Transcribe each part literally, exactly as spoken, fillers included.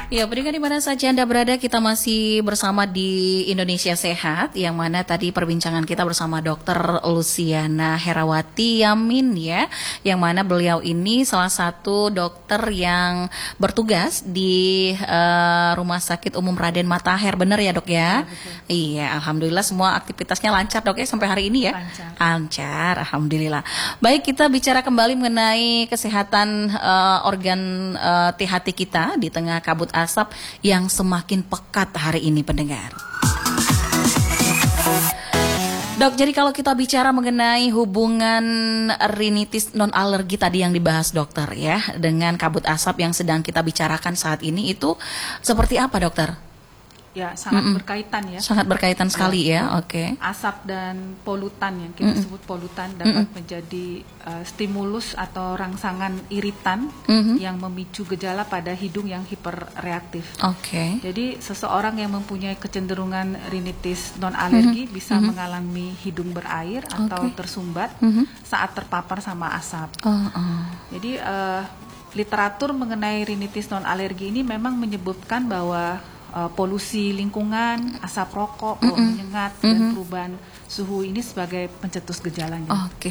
Ya, pendengar di mana saja Anda berada, kita masih bersama di Indonesia Sehat, yang mana tadi perbincangan kita bersama Dokter Luciana Herawati Yamin ya, yang mana beliau ini salah satu dokter yang bertugas di uh, Rumah Sakit Umum Raden Matahir, benar ya dok ya? Ya iya, alhamdulillah semua aktivitasnya lancar dok ya sampai hari ini ya? Lancar. Lancar, alhamdulillah. Baik, kita bicara kembali mengenai kesehatan uh, organ uh, T H T kita di tengah kabut asap yang semakin pekat hari ini pendengar. Dok, jadi kalau kita bicara mengenai hubungan rinitis non alergi tadi yang dibahas dokter ya, dengan kabut asap yang sedang kita bicarakan saat ini, itu seperti apa dokter? Ya, sangat Mm-mm. berkaitan ya. Sangat berkaitan sekali ya, ya. Oke. Okay. Asap dan polutan yang kita Mm-mm. sebut polutan dapat Mm-mm. menjadi uh, stimulus atau rangsangan iritan Mm-hmm. yang memicu gejala pada hidung yang hiperreaktif. Oke. Okay. Jadi seseorang yang mempunyai kecenderungan rinitis non alergi Mm-hmm. bisa Mm-hmm. mengalami hidung berair atau Okay. tersumbat Mm-hmm. saat terpapar sama asap. Oh, oh. Jadi uh, literatur mengenai rinitis non alergi ini memang menyebutkan bahwa uh, polusi lingkungan, asap rokok, bau Mm-mm. menyengat, Mm-mm. dan perubahan suhu ini sebagai pencetus gejalanya. Oke.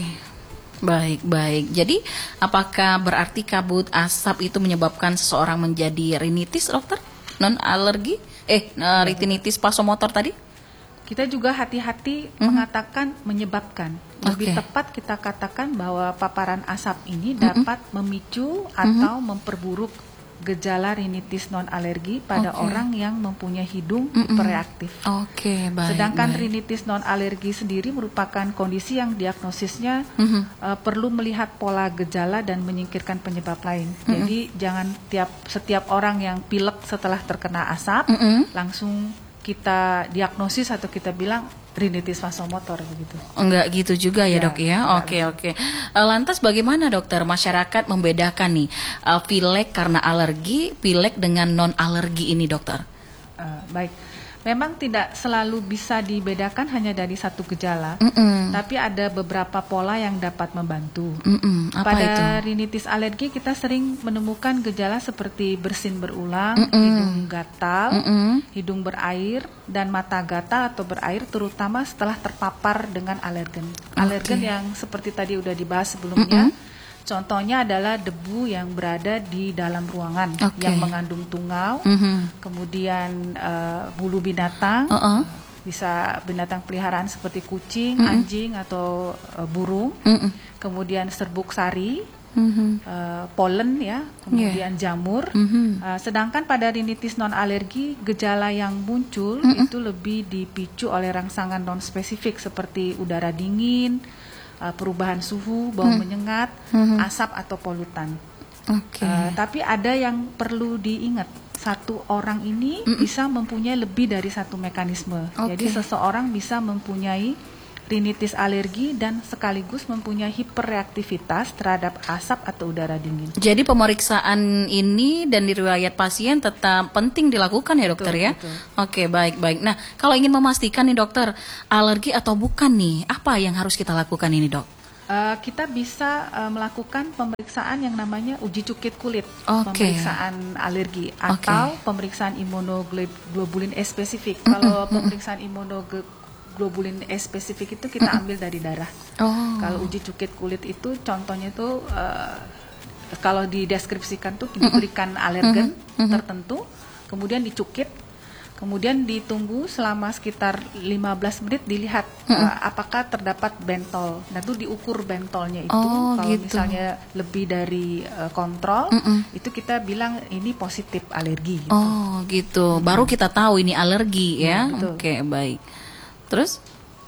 Baik, baik. Jadi, apakah berarti kabut asap itu menyebabkan seseorang menjadi rinitis, dokter? Non alergi? Eh, uh, rinitis vasomotor tadi? Kita juga hati-hati Mm-hmm. mengatakan menyebabkan. Lebih Oke. tepat kita katakan bahwa paparan asap ini Mm-mm. dapat memicu atau memperburuk gejala rinitis non alergi pada Oke. orang yang mempunyai hidung Mm-mm. hiperreaktif. Oke, baik. Sedangkan baik. rinitis non alergi sendiri merupakan kondisi yang diagnosisnya Mhm. uh, perlu melihat pola gejala dan menyingkirkan penyebab lain. Mm-mm. Jadi jangan tiap setiap orang yang pilek setelah terkena asap Mm-mm. langsung kita diagnosis atau kita bilang rinitis vasomotor begitu. Enggak gitu juga ya, Ya, dok ya. enggak Oke, oke. Eh, Lantas bagaimana dokter masyarakat membedakan nih eh, pilek karena alergi, pilek dengan non alergi ini dokter? Uh, baik. Memang tidak selalu bisa dibedakan hanya dari satu gejala, Mm-mm. tapi ada beberapa pola yang dapat membantu. Mm-mm. Apa Pada itu? rinitis alergi kita sering menemukan gejala seperti bersin berulang, Mm-mm. hidung gatal, Mm-mm. hidung berair, dan mata gatal atau berair terutama setelah terpapar dengan alergen. Alergen Oke. yang seperti tadi udah dibahas sebelumnya, contohnya adalah debu yang berada di dalam ruangan Oke. yang mengandung tungau, Mhm. kemudian eh, bulu binatang, Uh-uh. bisa binatang peliharaan seperti kucing, Mm-mm. anjing atau eh, burung, Mm-mm. kemudian serbuk sari, Mhm. uh, polen ya, kemudian jamur. Mhm. Uh, sedangkan pada rinitis non alergi, gejala yang muncul Mm-mm. itu lebih dipicu oleh rangsangan non spesifik seperti udara dingin, uh, perubahan suhu, bau Mm. menyengat, Mhm. asap atau polutan. Oke. Uh, tapi ada yang perlu diingat. Satu orang ini Mm-mm. bisa mempunyai lebih dari satu mekanisme. Oke. Jadi seseorang bisa mempunyai rinitis alergi dan sekaligus mempunyai hiperreaktivitas terhadap asap atau udara dingin. Jadi pemeriksaan ini dan di riwayat pasien tetap penting dilakukan ya dokter Betul, ya? betul. Oke, baik-baik. Nah, kalau ingin memastikan nih dokter, alergi atau bukan nih, apa yang harus kita lakukan ini dok? Uh, kita bisa uh, melakukan pemeriksaan yang namanya uji cukit kulit, Oke. pemeriksaan alergi Oke. atau pemeriksaan imunoglobulin E spesifik. Kalau pemeriksaan imunoglobulin E spesifik itu kita ambil dari darah. Oh. Kalau uji cukit kulit itu contohnya itu uh, kalau dideskripsikan tuh diberikan alergen Mhm. tertentu, kemudian dicukit, kemudian ditunggu selama sekitar lima belas menit dilihat uh, apakah terdapat bentol. Nah itu diukur bentolnya itu. Oh, Kalau gitu. misalnya lebih dari uh, kontrol, Mm-mm. itu kita bilang ini positif alergi. Gitu. Oh, gitu. Baru kita tahu ini alergi ya. Ya, betul. Oke, baik. Terus?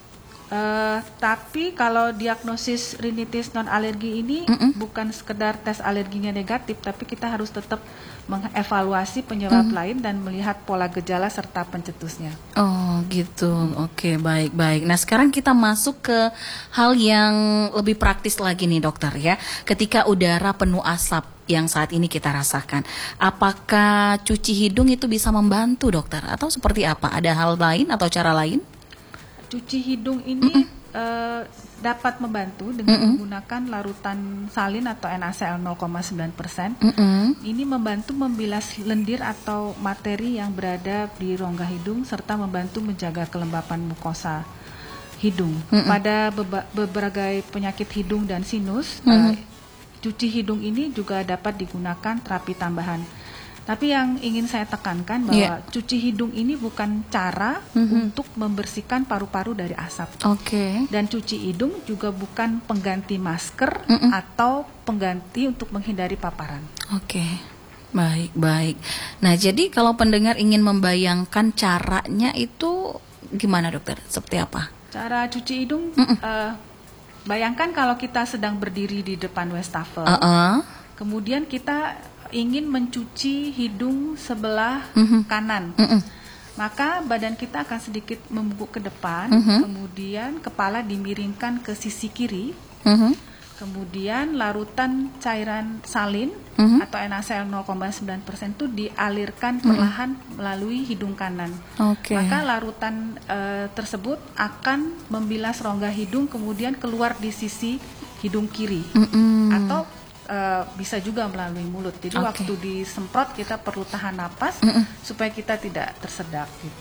Uh, tapi kalau diagnosis rinitis non alergi ini Mm-mm. bukan sekedar tes alerginya negatif, tapi kita harus tetap mengevaluasi penyebab lain dan melihat pola gejala serta pencetusnya. Oh gitu, oke baik-baik. Nah sekarang kita masuk ke hal yang lebih praktis lagi nih dokter ya. Ketika udara penuh asap yang saat ini kita rasakan, apakah cuci hidung itu bisa membantu dokter? Atau seperti apa? Ada hal lain atau cara lain? Cuci hidung ini uh, dapat membantu dengan Mm-mm. menggunakan larutan salin atau NaCl nol koma sembilan persen. Mm-mm. Ini membantu membilas lendir atau materi yang berada di rongga hidung serta membantu menjaga kelembapan mukosa hidung. Mm-mm. Pada beba- beberapa penyakit hidung dan sinus, Mm-mm. uh, cuci hidung ini juga dapat digunakan terapi tambahan. Tapi yang ingin saya tekankan bahwa Yeah. cuci hidung ini bukan cara Mhm. untuk membersihkan paru-paru dari asap. Oke. Dan cuci hidung juga bukan pengganti masker Mm-mm. atau pengganti untuk menghindari paparan. Oke, baik, baik. Nah, jadi kalau pendengar ingin membayangkan caranya itu gimana dokter? Seperti apa? Cara cuci hidung, Mm-mm. eh, bayangkan kalau kita sedang berdiri di depan wastafel, Uh-uh. kemudian kita ingin mencuci hidung sebelah Mhm. kanan. Mm-mm. Maka badan kita akan sedikit membungkuk ke depan, Mhm. kemudian kepala dimiringkan ke sisi kiri, Mhm. kemudian larutan cairan salin Mhm. atau NaCl nol koma sembilan persen itu dialirkan perlahan melalui hidung kanan. Oke. Maka larutan eh, tersebut akan membilas rongga hidung kemudian keluar di sisi hidung kiri. Mm-mm. Atau eh, bisa juga melalui mulut. Jadi Oke. waktu disemprot kita perlu tahan napas Mm-mm. supaya kita tidak tersedak gitu.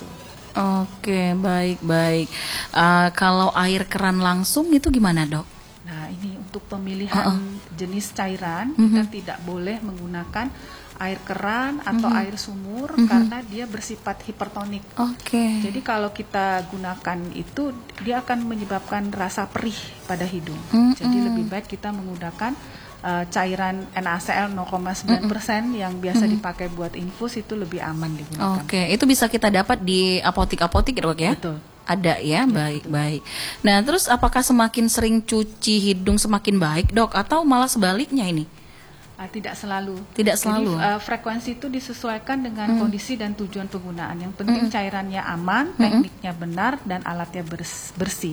Oke, baik, baik. Uh, kalau air keran langsung itu gimana, dok? Nah, ini untuk pemilihan Uh-uh. jenis cairan Mhm. kita tidak boleh menggunakan air keran atau Mhm. air sumur Mhm. karena dia bersifat hipertonik. Oke. Jadi kalau kita gunakan itu dia akan menyebabkan rasa perih pada hidung. Mm-mm. Jadi lebih baik kita menggunakan uh, cairan NaCl nol koma sembilan persen yang biasa Mm-mm. dipakai buat infus itu lebih aman digunakan. Oke, itu bisa kita dapat di apotik-apotik, dok ya? Betul. Ada ya, baik, baik. Nah, terus apakah semakin sering cuci hidung semakin baik, dok? Atau malah sebaliknya ini? Ah, tidak selalu. Tidak selalu. Jadi uh, frekuensi itu disesuaikan dengan Mm. kondisi dan tujuan penggunaan. Yang penting Mm-mm. cairannya aman, Mm-mm. tekniknya benar, dan alatnya bers- bersih.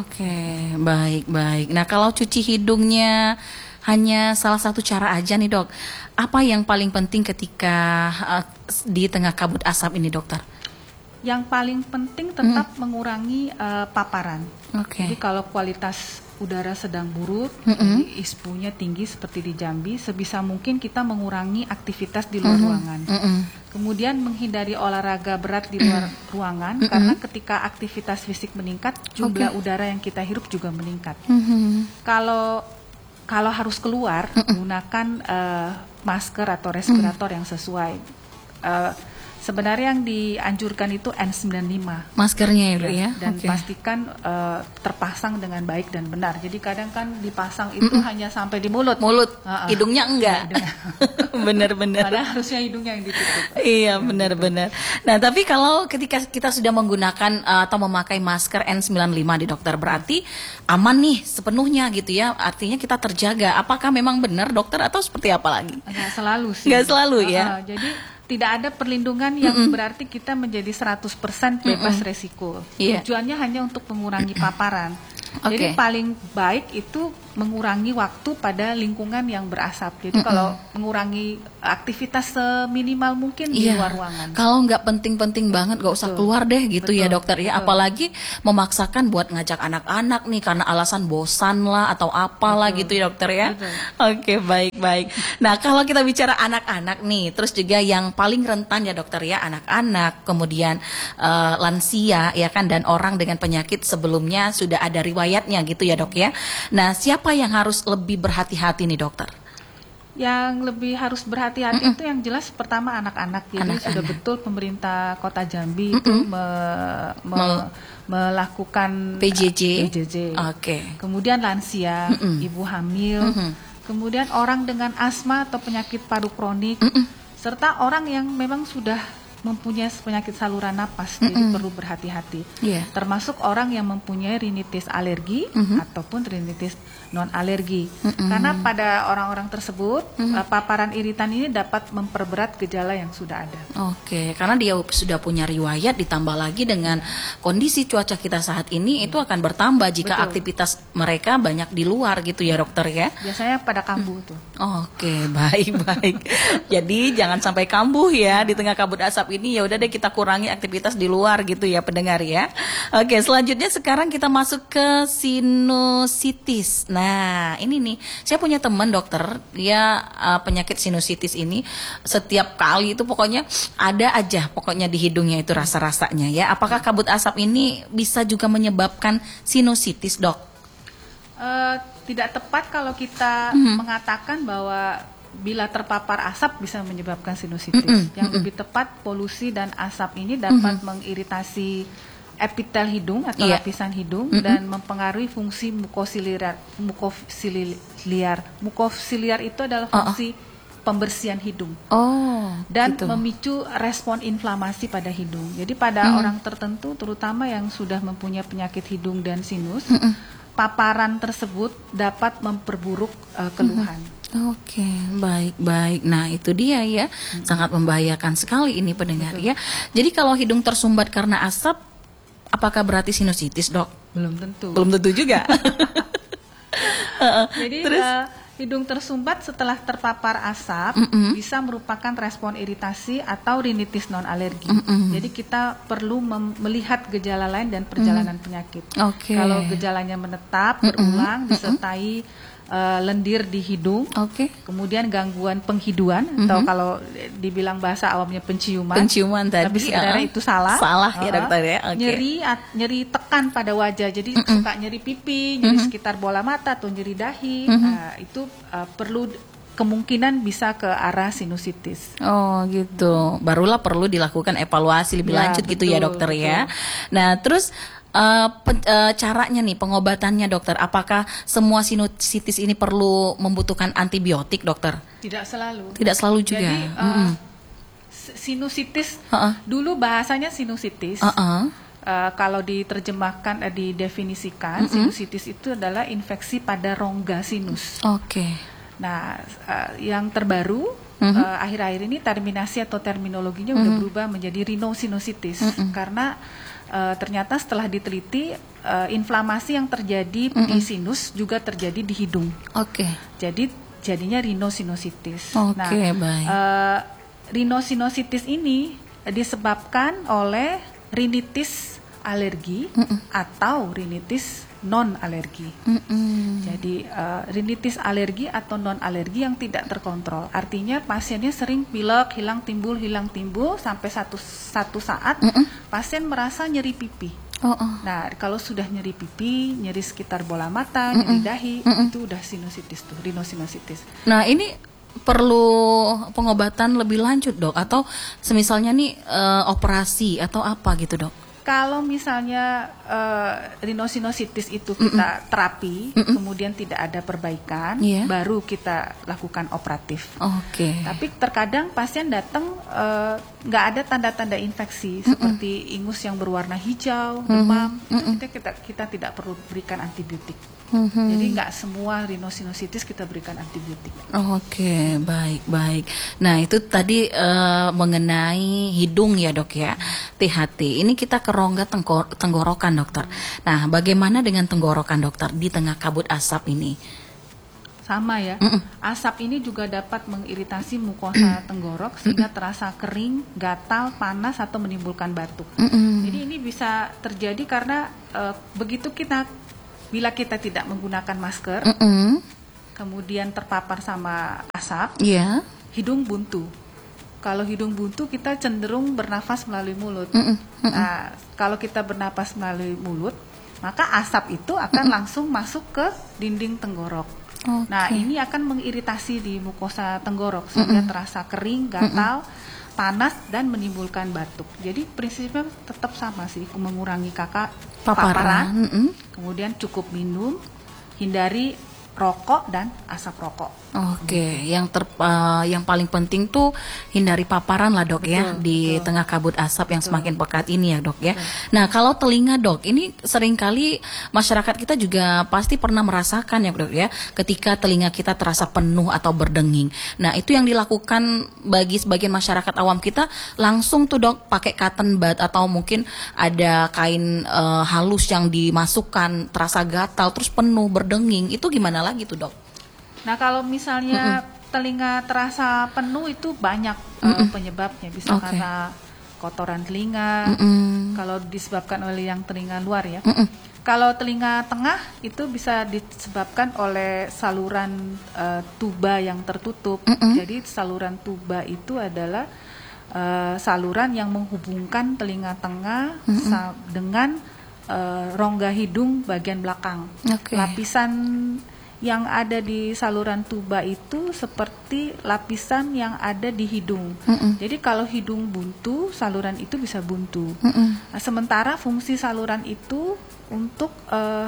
Oke, baik, baik. Nah, kalau cuci hidungnya hanya salah satu cara aja nih, dok. Apa yang paling penting ketika uh, di tengah kabut asap ini, dokter? Yang paling penting tetap mengurangi uh, paparan. Oke. Jadi kalau kualitas udara sedang buruk, Mm-mm. jadi ispunya tinggi seperti di Jambi, sebisa mungkin kita mengurangi aktivitas di luar Mhm. ruangan. Mm-mm. Kemudian menghindari olahraga berat di luar ruangan, Mm-mm. karena ketika aktivitas fisik meningkat, jumlah Oke. udara yang kita hirup juga meningkat. Mhm. Kalau kalau harus keluar, gunakan eh, masker atau respirator yang sesuai. Eh, sebenarnya yang dianjurkan itu N sembilan puluh lima. Maskernya ya, dok ya? Dan Oke. pastikan eh, terpasang dengan baik dan benar. Jadi kadang kan dipasang itu hanya sampai di mulut. Mulut, Ah, ah. hidungnya enggak. Hidungnya. Bener-bener. Padahal harusnya hidungnya yang ditutup. Iya, benar-benar. Nah, tapi kalau ketika kita sudah menggunakan uh, atau memakai masker N sembilan puluh lima di dokter, berarti aman nih sepenuhnya gitu ya. Artinya kita terjaga. Apakah memang benar, dokter, atau seperti apa lagi? Nggak selalu sih. Nggak selalu ya? Ah, ah. Jadi tidak ada perlindungan yang berarti kita menjadi seratus persen bebas resiko. Iya. Tujuannya hanya untuk mengurangi paparan. Oke. Jadi paling baik itu mengurangi waktu pada lingkungan yang berasap. Jadi kalau mengurangi aktivitas seminimal mungkin di Iya. luar ruangan. Kalau nggak penting-penting banget, nggak usah Betul. keluar deh gitu ya, Betul. dokter ya. Betul. Apalagi memaksakan buat ngajak anak-anak nih karena alasan bosan lah atau apalah Betul. gitu ya, dokter ya. Betul. Oke, baik-baik. Nah, kalau kita bicara anak-anak nih, terus juga yang paling rentan ya, dokter ya, anak-anak, kemudian eh, lansia ya kan, dan orang dengan penyakit sebelumnya sudah ada riwayatnya gitu ya, dok ya. Nah, siapa yang harus lebih berhati-hati nih, dokter? Yang lebih harus berhati-hati itu yang jelas pertama anak-anak. Jadi Anak-anak. sudah betul pemerintah Kota Jambi itu me- me- Mel- melakukan P J J. P J J. Oke. Kemudian lansia, Mm-mm. ibu hamil, Mhm. kemudian orang dengan asma atau penyakit paru kronik, Mm-mm. serta orang yang memang sudah mempunyai penyakit saluran napas, jadi Mm-mm. perlu berhati-hati. Iya. Termasuk orang yang mempunyai rinitis alergi Mhm. ataupun rinitis non alergi. Mm-mm. Karena pada orang-orang tersebut eh, paparan iritan ini dapat memperberat gejala yang sudah ada. Oke, karena dia sudah punya riwayat, ditambah lagi dengan kondisi cuaca kita saat ini, itu akan bertambah jika Betul. aktivitas mereka banyak di luar gitu ya, dokter ya. Biasanya pada kambuh tuh. Oke, baik-baik. Jadi jangan sampai kambuh ya di tengah kabut asap asap ini ya udah deh kita kurangi aktivitas di luar gitu ya pendengar ya. Oke, selanjutnya sekarang kita masuk ke sinusitis. Nah, ini nih, saya punya teman dokter, dia uh, penyakit sinusitis ini setiap kali itu pokoknya ada aja pokoknya di hidungnya itu rasa-rasanya ya. Apakah kabut asap ini bisa juga menyebabkan sinusitis, Dok? Uh, tidak tepat kalau kita mm-hmm. mengatakan bahwa bila terpapar asap bisa menyebabkan sinusitis. Mm-hmm. Yang lebih tepat, polusi dan asap ini dapat mm-hmm. mengiritasi epitel hidung atau yeah. lapisan hidung mm-hmm. dan mempengaruhi fungsi mukosiliar. Mukosiliar, mukosiliar itu adalah fungsi uh-uh. pembersihan hidung. Oh, dan gitu. Memicu respon inflamasi pada hidung. Jadi pada mm-hmm. orang tertentu, terutama yang sudah mempunyai penyakit hidung dan sinus, mm-hmm. paparan tersebut dapat memperburuk uh, keluhan. Mm-hmm. Oke, okay, baik-baik. Nah, itu dia ya, hmm. sangat membahayakan sekali ini pendengar ya. Jadi kalau hidung tersumbat karena asap, apakah berarti sinusitis, Dok? Belum tentu. Belum tentu juga. Jadi Terus? Uh, hidung tersumbat setelah terpapar asap mm-mm. bisa merupakan respon iritasi atau rinitis non alergi. Mm-mm. Jadi kita perlu mem- melihat gejala lain dan perjalanan mm. penyakit. Okay. Kalau gejalanya menetap, Mm-mm. berulang, disertai Uh, lendir di hidung, okay. kemudian gangguan penghiduan mm-hmm. atau kalau dibilang bahasa awamnya penciuman, penciuman tadi, tapi sebenarnya uh, itu salah, salah uh, ya dokter ya, okay. nyeri at, nyeri tekan pada wajah, jadi mm-hmm. suka nyeri pipi, nyeri mm-hmm. sekitar bola mata atau nyeri dahi, mm-hmm. uh, itu uh, perlu kemungkinan bisa ke arah sinusitis. Oh gitu, barulah perlu dilakukan evaluasi lebih ya, lanjut betul, gitu ya dokter betul. ya. Nah terus Uh, pen, uh, caranya nih pengobatannya dokter, apakah semua sinusitis ini perlu membutuhkan antibiotik dokter? Tidak selalu. Tidak selalu juga. Jadi uh, mm-hmm. sinusitis uh-uh. dulu bahasanya sinusitis. Uh-uh. Uh, kalau diterjemahkan, uh, didefinisikan, mm-hmm. sinusitis itu adalah infeksi pada rongga sinus. Oke. Okay. Nah, uh, yang terbaru mm-hmm. uh, akhir-akhir ini terminasi atau terminologinya mm-hmm. udah berubah menjadi rhinosinusitis mm-hmm. karena Uh, ternyata setelah diteliti uh, inflamasi yang terjadi mm-mm. di sinus juga terjadi di hidung. Oke. Okay. Jadi jadinya rhinosinusitis. Oke, okay, nah, baik. Uh, rhinosinusitis ini disebabkan oleh rinitis alergi Mm-mm. atau rinitis non alergi. Mm-mm. Jadi uh, rinitis alergi atau non alergi yang tidak terkontrol. Artinya pasiennya sering pilek, hilang timbul, hilang timbul sampai satu satu saat Mm-mm. pasien merasa nyeri pipi. Oh, oh. Nah, kalau sudah nyeri pipi, nyeri sekitar bola mata, Mm-mm. nyeri dahi, Mm-mm. itu udah sinusitis tuh, rhinosinusitis. Nah, ini perlu pengobatan lebih lanjut, Dok, atau semisalnya nih uh, operasi atau apa gitu, Dok? Kalau misalnya uh, rhinosinusitis itu kita Mm-mm. terapi, Mm-mm. kemudian tidak ada perbaikan, yeah. baru kita lakukan operatif. Oke. Okay. Tapi terkadang pasien datang nggak uh, ada tanda-tanda infeksi Mm-mm. seperti ingus yang berwarna hijau, Mm-mm. demam, Mm-mm. itu kita kita tidak perlu berikan antibiotik. Mm-hmm. Jadi nggak semua rhinosinusitis kita berikan antibiotik. Oh, Oke, okay. baik baik. Nah itu tadi uh, mengenai hidung ya dok ya, T H T. Ini kita ke rongga tenggor- tenggorokan dokter. Nah bagaimana dengan tenggorokan dokter di tengah kabut asap ini? Sama ya, Mm-mm. asap ini juga dapat mengiritasi mukosa tenggorok sehingga terasa kering, gatal, panas atau menimbulkan batuk. Mm-mm. Jadi ini bisa terjadi karena uh, begitu kita bila kita tidak menggunakan masker, Mm-mm. kemudian terpapar sama asap, yeah. hidung buntu. Kalau hidung buntu kita cenderung bernafas melalui mulut. Mm-mm. Mm-mm. Nah, kalau kita bernafas melalui mulut, maka asap itu akan Mm-mm. langsung masuk ke dinding tenggorok. Okay. Nah, ini akan mengiritasi di mukosa tenggorok sehingga Mm-mm. terasa kering, gatal, Mm-mm. panas dan menimbulkan batuk. Jadi prinsipnya tetap sama sih, mengurangi kakak paparan, paparan mm-hmm. kemudian cukup minum, hindari rokok dan asap rokok. Oke, okay. yang ter uh, yang paling penting tuh hindari paparan lah dok. Betul, ya di betul. Tengah kabut asap yang betul. Semakin pekat ini ya dok ya. Betul. Nah kalau telinga dok, ini seringkali masyarakat kita juga pasti pernah merasakan ya dok ya, ketika telinga kita terasa penuh atau berdenging. Nah itu yang dilakukan bagi sebagian masyarakat awam kita langsung tuh dok pakai cotton bud atau mungkin ada kain uh, halus yang dimasukkan terasa gatal terus penuh berdenging. Itu gimana lagi tuh dok? Nah kalau misalnya Mm-mm. telinga terasa penuh itu banyak uh, penyebabnya, bisa okay. karena kotoran telinga, Mm-mm. kalau disebabkan oleh yang telinga luar ya. Mm-mm. Kalau telinga tengah itu bisa disebabkan oleh saluran uh, tuba yang tertutup. Mm-mm. Jadi saluran tuba itu adalah uh, saluran yang menghubungkan telinga tengah sa- dengan uh, rongga hidung bagian belakang. Okay. Lapisan yang ada di saluran tuba itu seperti lapisan yang ada di hidung. Mm-mm. Jadi kalau hidung buntu, saluran itu bisa buntu. Nah, sementara fungsi saluran itu untuk uh,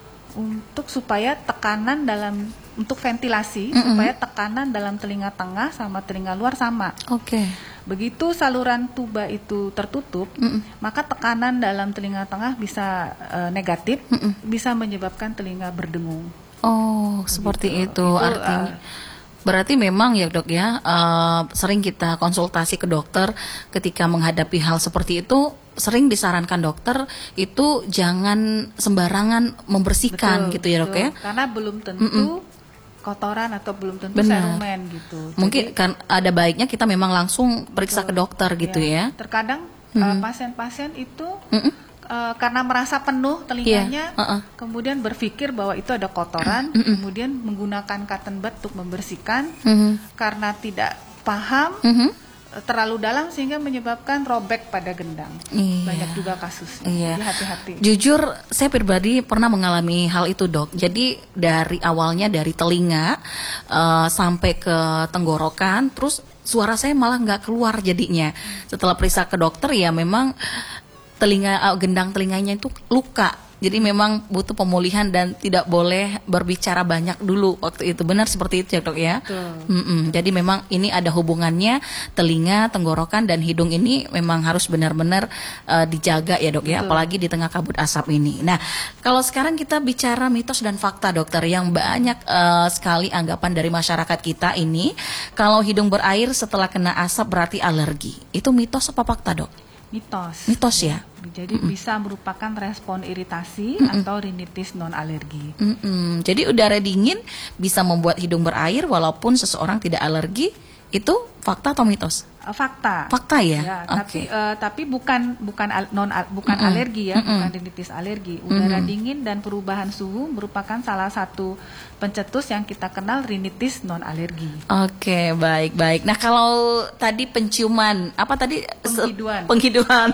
untuk supaya tekanan dalam untuk ventilasi, Mm-mm. supaya tekanan dalam telinga tengah sama telinga luar sama. Oke. Okay. Begitu saluran tuba itu tertutup, Mm-mm. maka tekanan dalam telinga tengah bisa uh, negatif, Mm-mm. bisa menyebabkan telinga berdengung. Oh, seperti itu, itu artinya. Uh, Berarti memang ya dok ya, uh, sering kita konsultasi ke dokter ketika menghadapi hal seperti itu, sering disarankan dokter itu jangan sembarangan membersihkan betul, gitu ya dok betul. ya. Karena belum tentu Mm-mm. kotoran atau belum tentu Benar. serumen gitu. Mungkin Jadi, kan ada baiknya kita memang langsung periksa betul. ke dokter gitu ya. ya. Terkadang mm-hmm. uh, pasien-pasien itu mm-hmm. Uh, karena merasa penuh telinganya, yeah. uh-uh. kemudian berpikir bahwa itu ada kotoran, mm-hmm. kemudian menggunakan cotton bud untuk membersihkan, mm-hmm. karena tidak paham, mm-hmm. terlalu dalam sehingga menyebabkan robek pada gendang. Iya. Banyak juga kasusnya. Iya. Jadi hati-hati. Jujur, saya pribadi pernah mengalami hal itu dok. Jadi dari awalnya dari telinga uh, sampai ke tenggorokan, terus suara saya malah nggak keluar jadinya. Setelah periksa ke dokter ya memang telinga gendang telinganya itu luka. Jadi memang butuh pemulihan dan tidak boleh berbicara banyak dulu waktu itu. Benar seperti itu ya dok ya. Jadi memang ini ada hubungannya telinga, tenggorokan dan hidung ini memang harus benar-benar uh, dijaga ya dok ya. Betul. Apalagi di tengah kabut asap ini. Nah kalau sekarang kita bicara mitos dan fakta dokter, yang banyak uh, sekali anggapan dari masyarakat kita ini kalau hidung berair setelah kena asap berarti alergi. Itu mitos apa fakta dok? Mitos. Mitos ya. Jadi Mm-mm. bisa merupakan respon iritasi Mm-mm. atau rinitis non alergi. Mm-mm. Jadi udara dingin bisa membuat hidung berair walaupun seseorang tidak alergi. Itu fakta atau mitos? Uh, fakta. Fakta ya. ya okay. Tapi uh, tapi bukan bukan al, non al, bukan Mm-mm. alergi ya, Mm-mm. bukan rinitis alergi. Udara Mm-mm. dingin dan perubahan suhu merupakan salah satu pencetus yang kita kenal rinitis non alergi. Oke, okay, baik baik. Nah kalau tadi penciuman, apa tadi? Penghiduan. Penghiduan.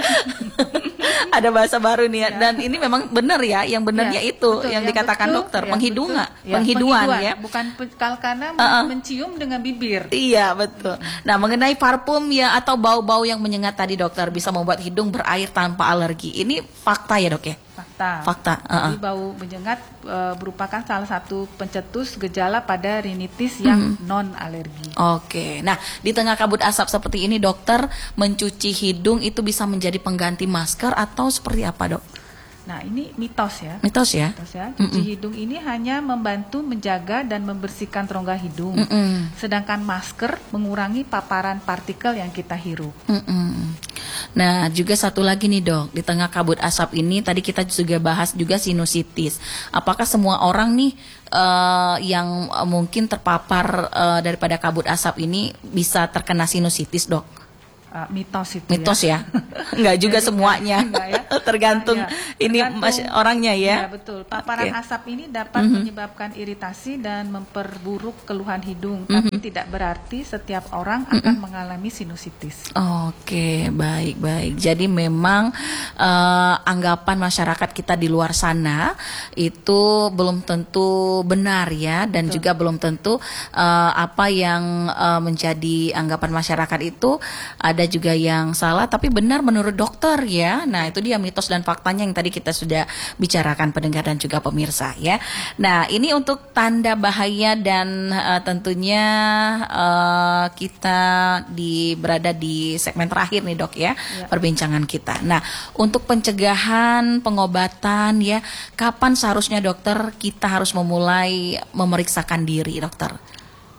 Ada bahasa baru nih ya. Dan ini memang benar ya, yang benarnya ya, itu betul, yang, yang dikatakan betul, dokter, ya, penghidungan, ya, penghiduan ya. Bukan karena uh-uh. mencium dengan bibir. Iya, betul. Nah, mengenai parfum ya atau bau-bau yang menyengat tadi dokter bisa membuat hidung berair tanpa alergi. Ini fakta ya, Dok ya? Fakta. Fakta. Uh-uh. Jadi bau menyengat uh, merupakan salah satu pencetus gejala pada rinitis yang mm. non alergi. Oke. Nah, di tengah kabut asap seperti ini dokter, mencuci hidung itu bisa menjadi pengganti masker atau seperti apa, Dok? Nah, ini mitos ya. Mitos ya. Mitos ya. Cuci Mm-mm. hidung ini hanya membantu menjaga dan membersihkan rongga hidung. Mm-mm. Sedangkan masker mengurangi paparan partikel yang kita hirup. Mm-mm. Nah, juga satu lagi nih dok, di tengah kabut asap ini tadi kita juga bahas juga sinusitis. Apakah semua orang nih uh, yang mungkin terpapar uh, daripada kabut asap ini bisa terkena sinusitis, dok? Uh, mitos itu mitos ya, ya? Enggak juga Jadi, semuanya enggak ya? tergantung nah, ya. ini tergantung, mas, orangnya ya? Ya betul, paparan okay. asap ini dapat mm-hmm. menyebabkan iritasi dan memperburuk keluhan hidung, mm-hmm. tapi tidak berarti setiap orang mm-hmm. akan mengalami sinusitis. Oke, okay, baik-baik. Jadi memang uh, anggapan masyarakat kita di luar sana itu belum tentu benar ya, dan betul. juga belum tentu uh, apa yang uh, menjadi anggapan masyarakat itu ada Ada juga yang salah, tapi benar menurut dokter ya. Nah itu dia mitos dan faktanya yang tadi kita sudah bicarakan pendengar dan juga pemirsa ya. Nah ini untuk tanda bahaya dan uh, tentunya uh, kita di berada di segmen terakhir nih dok ya, ya perbincangan kita. Nah untuk pencegahan, pengobatan ya, kapan seharusnya dokter kita harus memulai memeriksakan diri dokter?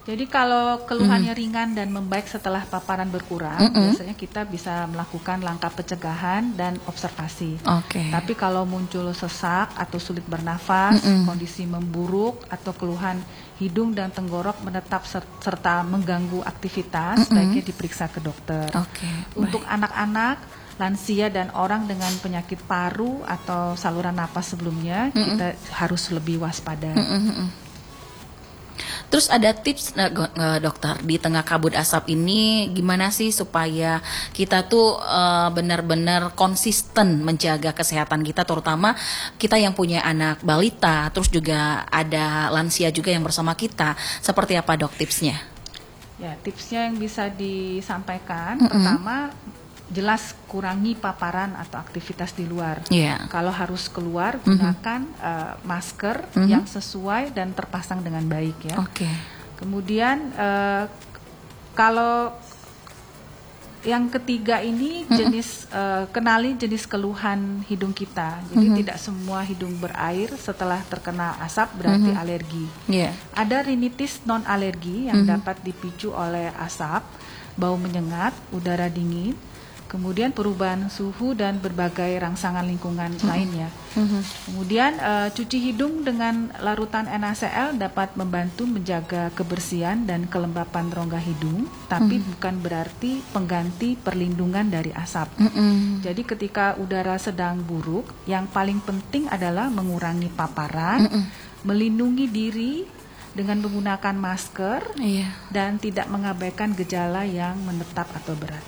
Jadi kalau keluhannya mm-hmm. ringan dan membaik setelah paparan berkurang, mm-hmm. biasanya kita bisa melakukan langkah pencegahan dan observasi. Okay. Tapi kalau muncul sesak atau sulit bernafas, mm-hmm. kondisi memburuk atau keluhan hidung dan tenggorok menetap serta mengganggu aktivitas, mm-hmm. sebaiknya diperiksa ke dokter. Okay, Untuk anak-anak, lansia dan orang dengan penyakit paru atau saluran napas sebelumnya, mm-hmm. kita harus lebih waspada. Mm-hmm. Terus ada tips nggak dokter di tengah kabut asap ini gimana sih supaya kita tuh uh, benar-benar konsisten menjaga kesehatan kita, terutama kita yang punya anak balita, terus juga ada lansia juga yang bersama kita. Seperti apa dok tipsnya? Ya, tipsnya yang bisa disampaikan, mm-hmm. pertama jelas kurangi paparan atau aktivitas di luar. Yeah. Kalau harus keluar, mm-hmm. gunakan uh, masker mm-hmm. yang sesuai dan terpasang dengan baik ya. Okay. Kemudian uh, kalau yang ketiga ini jenis mm-hmm. uh, kenali jenis keluhan hidung kita. Jadi mm-hmm. tidak semua hidung berair setelah terkena asap berarti mm-hmm. alergi. Yeah. Ada rinitis non alergi yang mm-hmm. dapat dipicu oleh asap, bau menyengat, udara dingin, kemudian perubahan suhu dan berbagai rangsangan lingkungan mm-hmm. lainnya. Mm-hmm. Kemudian uh, cuci hidung dengan larutan N A C L dapat membantu menjaga kebersihan dan kelembapan rongga hidung, tapi mm-hmm. bukan berarti pengganti perlindungan dari asap. Mm-hmm. Jadi ketika udara sedang buruk, yang paling penting adalah mengurangi paparan, mm-hmm. melindungi diri dengan menggunakan masker, yeah. dan tidak mengabaikan gejala yang menetap atau berat.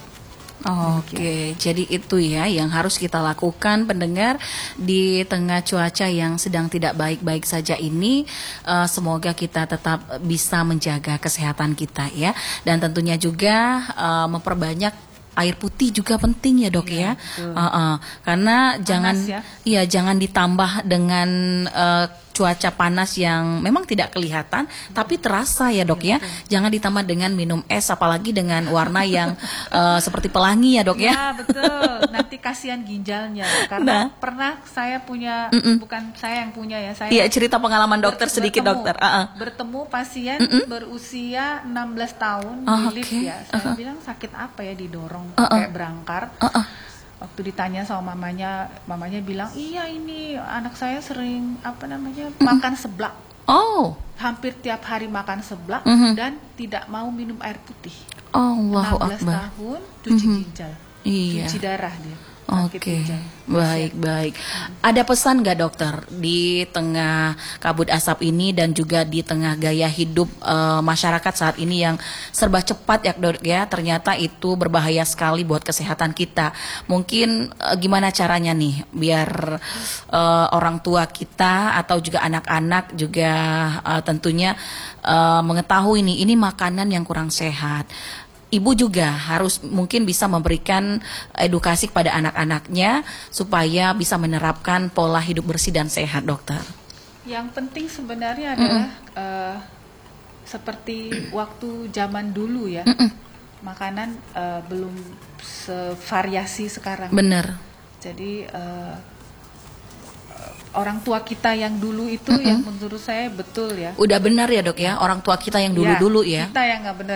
Oh, Oke, okay. Jadi itu ya yang harus kita lakukan pendengar di tengah cuaca yang sedang tidak baik-baik saja ini. Uh, semoga kita tetap bisa menjaga kesehatan kita ya, dan tentunya juga uh, memperbanyak air putih juga penting ya dok ya, ya? Uh, uh, karena panas jangan, ya? Iya jangan ditambah dengan uh, cuaca panas yang memang tidak kelihatan tapi terasa ya dok ya, ya. Jangan ditambah dengan minum es apalagi dengan warna yang uh, seperti pelangi ya dok ya. Ya betul, nanti kasihan ginjalnya karena nah. pernah saya punya, Mm-mm. bukan saya yang punya ya, saya. Iya cerita pengalaman dokter ber- sedikit bertemu, dokter. Uh-uh. Bertemu pasien Mm-mm. berusia enam belas tahun oh, di lift okay. ya, saya uh-huh. bilang sakit apa ya didorong uh-uh. kayak berangkar. Uh-uh. Waktu ditanya sama mamanya, mamanya bilang, iya ini anak saya sering apa namanya mm-hmm. makan seblak. Oh. Hampir tiap hari makan seblak mm-hmm. dan tidak mau minum air putih. Allahu enam belas Akbar. Tahun cuci mm-hmm. ginjal, iya. cuci darah dia. Oke, okay. baik baik. Ada pesan nggak dokter di tengah kabut asap ini dan juga di tengah gaya hidup uh, masyarakat saat ini yang serba cepat ya dok ya, ternyata itu berbahaya sekali buat kesehatan kita. Mungkin uh, gimana caranya nih biar uh, orang tua kita atau juga anak-anak juga uh, tentunya uh, mengetahui nih ini makanan yang kurang sehat. Ibu juga harus mungkin bisa memberikan edukasi kepada anak-anaknya supaya bisa menerapkan pola hidup bersih dan sehat, dokter. Yang penting sebenarnya adalah mm-hmm. uh, seperti waktu zaman dulu ya, mm-hmm. makanan uh, belum sevariasi sekarang. Bener. Jadi uh, orang tua kita yang dulu itu mm-hmm. yang menurut saya betul ya. Udah benar ya dok ya, orang tua kita yang dulu-dulu ya. Kita yang nggak benar.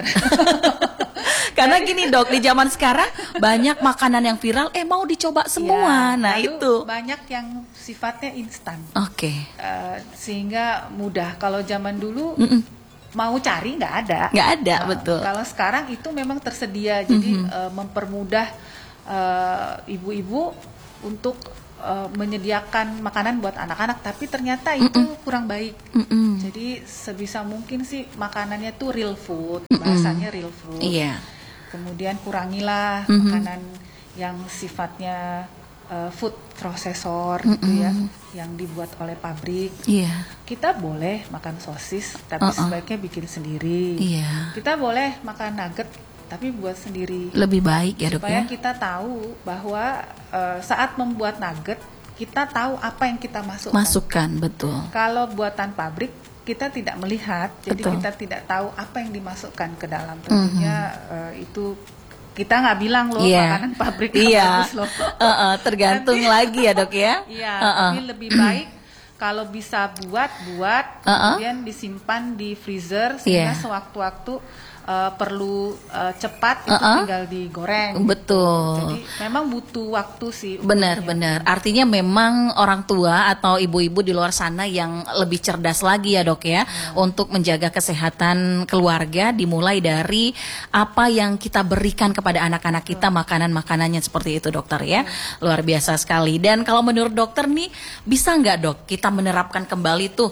Karena gini dok, di zaman sekarang banyak makanan yang viral, eh mau dicoba semua, ya, nah itu banyak yang sifatnya instan. Oke. Okay. Uh, sehingga mudah. Kalau zaman dulu Mm-mm. mau cari nggak ada. Nggak ada, uh, betul. Kalau sekarang itu memang tersedia, jadi mm-hmm. uh, mempermudah uh, ibu-ibu untuk uh, menyediakan makanan buat anak-anak, tapi ternyata itu Mm-mm. kurang baik. Mm-mm. Jadi sebisa mungkin sih makanannya tuh real food, Mm-mm. bahasanya real food. Iya. Kemudian kurangilah mm-hmm. makanan yang sifatnya uh, food processor mm-hmm. gitu ya, yang dibuat oleh pabrik. Yeah. Kita boleh makan sosis, tapi uh-uh. sebaiknya bikin sendiri. Yeah. Kita boleh makan nugget, tapi buat sendiri. Lebih baik ya dok ya. Supaya kita tahu bahwa uh, saat membuat nugget, kita tahu apa yang kita masukkan. Masukkan, betul. Kalau buatan pabrik, kita tidak melihat, jadi Betul. kita tidak tahu apa yang dimasukkan ke dalam. Tentunya mm-hmm. uh, itu kita nggak bilang loh yeah. makanan pabrik yeah. bagus loh. uh-uh, tergantung Nanti, lagi ya dok ya. Iya, uh-uh. tapi lebih baik kalau bisa buat buat, Uh-uh. kemudian disimpan di freezer sehingga Yeah. sewaktu-waktu uh, perlu uh, cepat itu Uh-uh. tinggal digoreng. Betul. Jadi memang butuh waktu sih. Benar-benar. Artinya memang orang tua atau ibu-ibu di luar sana yang lebih cerdas lagi ya dok ya, hmm. untuk menjaga kesehatan keluarga dimulai dari apa yang kita berikan kepada anak-anak kita, hmm. makanan-makanannya seperti itu dokter ya. Hmm. Luar biasa sekali. Dan kalau menurut dokter nih, bisa nggak dok kita menerapkan kembali tuh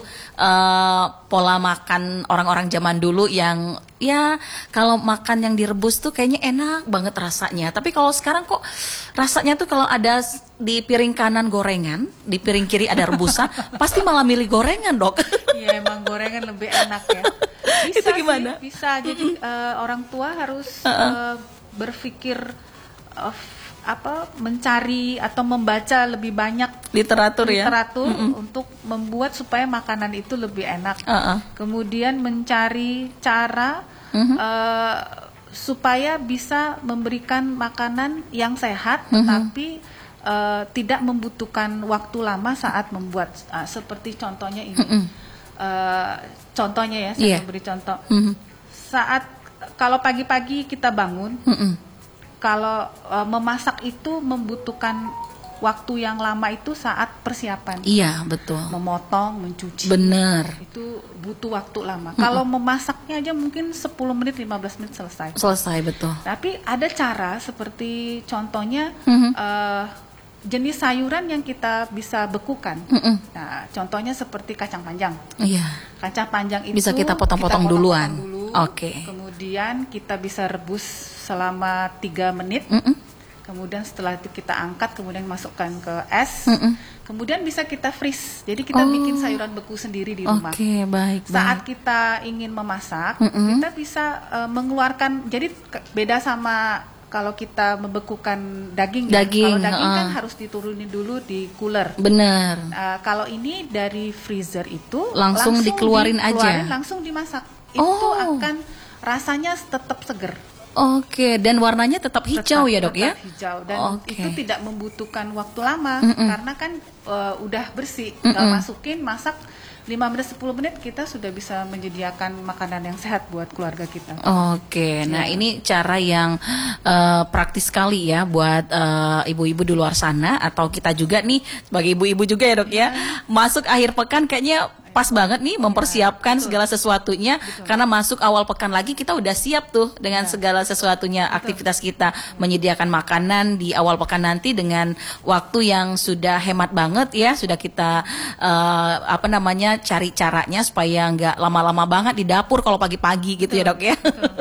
uh, pola makan orang-orang zaman dulu yang ya kalau makan yang direbus tuh kayaknya enak banget rasanya. Tapi kalau sekarang kok rasanya tuh kalau ada di piring kanan gorengan, di piring kiri ada rebusan, pasti malah milih gorengan dok. Iya emang gorengan lebih enak ya. Bisa Itu gimana? Sih, bisa. Jadi uh, orang tua harus uh, berpikir uh, apa mencari atau membaca lebih banyak literatur, literatur ya untuk membuat supaya makanan itu lebih enak. Uh-uh. Kemudian mencari cara uh-huh. uh, supaya bisa memberikan makanan yang sehat, uh-huh. tapi uh, tidak membutuhkan waktu lama saat membuat. Uh, seperti contohnya ini, uh-uh. uh, contohnya ya, saya yeah. beri contoh. Uh-huh. Saat kalau pagi-pagi kita bangun. Uh-uh. Kalau uh, memasak itu membutuhkan waktu yang lama itu saat persiapan. Iya, betul. Memotong, mencuci. Bener. Itu butuh waktu lama. Mm-hmm. Kalau memasaknya aja mungkin sepuluh menit, lima belas menit selesai. Selesai, betul. Tapi ada cara seperti contohnya mm-hmm. uh, jenis sayuran yang kita bisa bekukan. Mm-hmm. Nah, contohnya seperti kacang panjang. Iya. Kacang panjang itu bisa kita potong-potong duluan. Dulu, Oke. Okay. Kemudian kita bisa rebus selama tiga menit. Mm-mm. Kemudian setelah itu kita angkat, kemudian masukkan ke es. Mm-mm. Kemudian bisa kita freeze. Jadi kita oh. bikin sayuran beku sendiri di rumah. Oke, okay, baik. Saat baik. kita ingin memasak, Mm-mm. kita bisa uh, mengeluarkan. Jadi beda sama kalau kita membekukan daging. Daging. Ya. Kalau daging uh. kan harus diturunin dulu di cooler. Benar. Uh, kalau ini dari freezer itu langsung, langsung dikeluarin, dikeluarin aja. Langsung dimasak. Oh. Itu akan rasanya tetap seger. Oke, dan warnanya tetap hijau tetap, ya dok tetap ya? Hijau dan Oke. itu tidak membutuhkan waktu lama. Mm-mm. Karena kan uh, udah bersih, tinggal masukin, masak lima menit sepuluh menit kita sudah bisa menyediakan makanan yang sehat buat keluarga kita. Oke, nah ya. Ini cara yang uh, praktis sekali ya buat uh, ibu-ibu di luar sana atau kita juga nih sebagai ibu-ibu juga ya dok ya. ya. Masuk akhir pekan kayaknya pas banget nih mempersiapkan ya, segala sesuatunya. Betul. Karena masuk awal pekan lagi kita udah siap tuh dengan ya. segala sesuatunya, betul. Aktivitas kita menyediakan makanan di awal pekan nanti dengan waktu yang sudah hemat banget ya, sudah kita uh, apa namanya cari caranya supaya nggak lama-lama banget di dapur kalau pagi-pagi gitu, betul. Ya dok ya.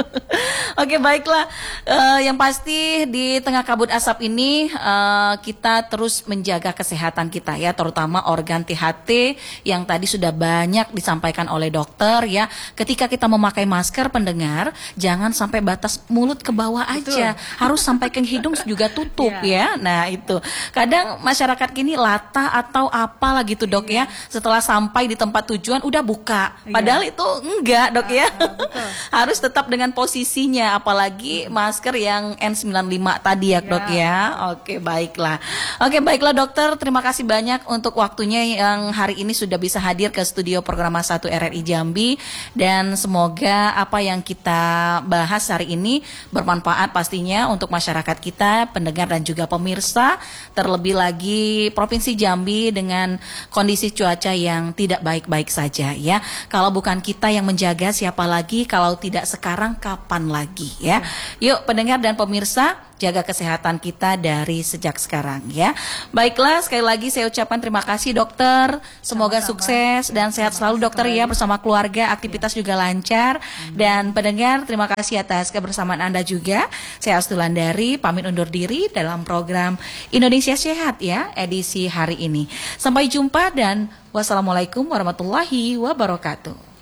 Oke baiklah, uh, yang pasti di tengah kabut asap ini uh, kita terus menjaga kesehatan kita ya, terutama organ T H T yang tadi sudah banyak disampaikan oleh dokter ya. Ketika kita memakai masker pendengar, jangan sampai batas mulut ke bawah aja, betul. Harus sampai ke hidung juga tutup yeah. ya. Nah itu, kadang masyarakat kini latah atau apalah gitu dok yeah. ya. Setelah sampai di tempat tujuan udah buka, padahal yeah. itu enggak dok ya. Uh, harus tetap dengan posisinya. Apalagi masker yang N sembilan puluh lima tadi ya dok ya. ya. Oke baiklah. Oke baiklah dokter, terima kasih banyak untuk waktunya yang hari ini sudah bisa hadir ke studio program satu R R I Jambi. Dan semoga apa yang kita bahas hari ini bermanfaat pastinya untuk masyarakat kita, pendengar dan juga pemirsa. Terlebih lagi Provinsi Jambi dengan kondisi cuaca yang tidak baik-baik saja ya. Kalau bukan kita yang menjaga, siapa lagi? Kalau tidak sekarang kapan lagi? Ya, yuk pendengar dan pemirsa, jaga kesehatan kita dari sejak sekarang ya. Baiklah, sekali lagi saya ucapkan terima kasih dokter. Semoga sama-sama. Sukses dan sehat selalu dokter ya, bersama keluarga, aktivitas ya. Juga lancar. Hmm. Dan pendengar, terima kasih atas kebersamaan Anda juga. Saya Astulandari pamit undur diri dalam program Indonesia Sehat ya, edisi hari ini. Sampai jumpa dan wassalamualaikum warahmatullahi wabarakatuh.